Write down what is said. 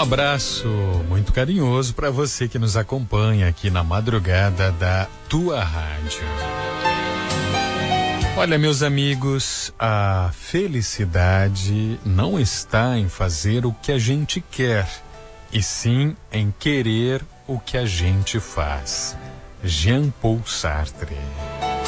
abraço muito carinhoso para você que nos acompanha aqui na madrugada da tua rádio. Olha, meus amigos, a felicidade não está em fazer o que a gente quer, e sim em querer o que a gente faz. Jean Paul Sartre.